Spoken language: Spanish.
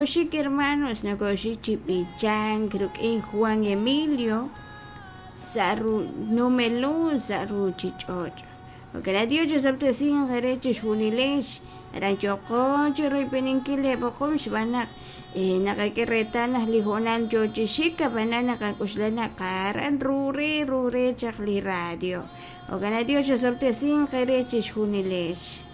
Oshik hermanos, nagoshi chipichan, creo que Juan Emilio, Saru Numelun, Saru Chichocho. Gradio yo sabte sin derecho shunilesh, ranchoko, chiro y peninkile, bokosh banak, nakakeretanas lihonan chochishika, banana kakuslana karan, rure, chakli radio. Gradio yo sabte sin derecho shunilesh.